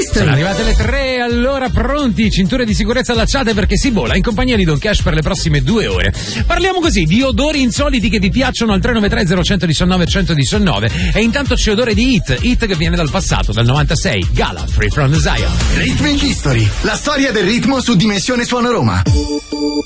History. Sono arrivate le 3, allora pronti, cinture di sicurezza allacciate perché si vola in compagnia di Don Cash per le prossime 2 ore. Parliamo così di odori insoliti che vi piacciono al 393 0119 119 e intanto c'è odore di Hit che viene dal passato, dal 96, Gala, Free from Zion. Rhythmic History, la storia del ritmo su Dimensione Suono Roma.